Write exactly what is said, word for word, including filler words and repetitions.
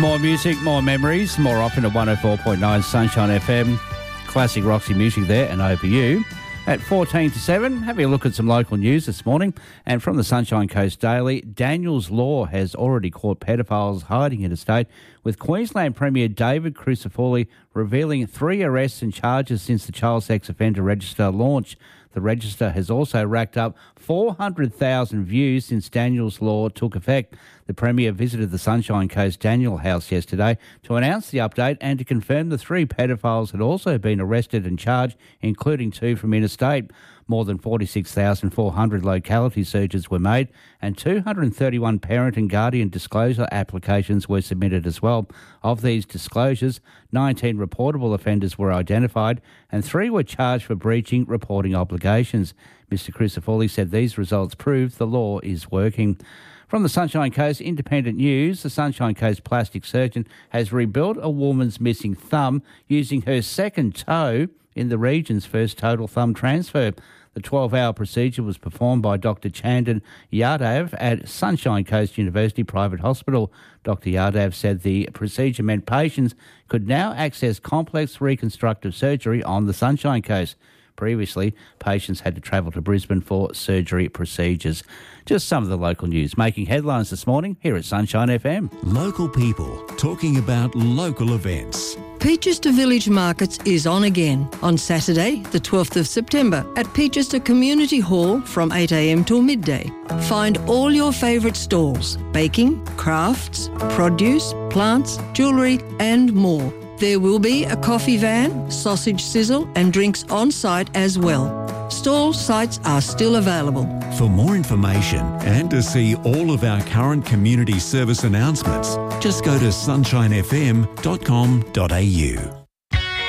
More music, more memories, more often at one oh four point nine Sunshine F M. Classic Roxy music there and over you. At fourteen to seven, having a look at some local news this morning. And from the Sunshine Coast Daily, Daniels Law has already caught pedophiles hiding interstate, with Queensland Premier David Crucifoli revealing three arrests and charges since the Child Sex Offender Register launch. The register has also racked up four hundred thousand views since Daniels Law took effect. The Premier visited the Sunshine Coast Daniel House yesterday to announce the update and to confirm the three pedophiles had also been arrested and charged, including two from interstate. More than forty-six thousand four hundred locality searches were made and two hundred thirty-one parent and guardian disclosure applications were submitted as well. Of these disclosures, nineteen reportable offenders were identified and three were charged for breaching reporting obligations. Mister Crucifoli said these results prove the law is working. From the Sunshine Coast Independent News, the Sunshine Coast plastic surgeon has rebuilt a woman's missing thumb using her second toe in the region's first total thumb transfer. The twelve-hour procedure was performed by Doctor Chandan Yadav at Sunshine Coast University Private Hospital. Doctor Yadav said the procedure meant patients could now access complex reconstructive surgery on the Sunshine Coast. Previously, patients had to travel to Brisbane for surgery procedures. Just some of the local news making headlines this morning here at Sunshine F M. Local people talking about local events. Peachester Village Markets is on again on Saturday, the twelfth of September at Peachester Community Hall from eight a m till midday. Find all your favourite stalls, baking, crafts, produce, plants, jewellery and more. There will be a coffee van, sausage sizzle and drinks on site as well. Stall sites are still available. For more information and to see all of our current community service announcements, just go to sunshine f m dot com dot a u.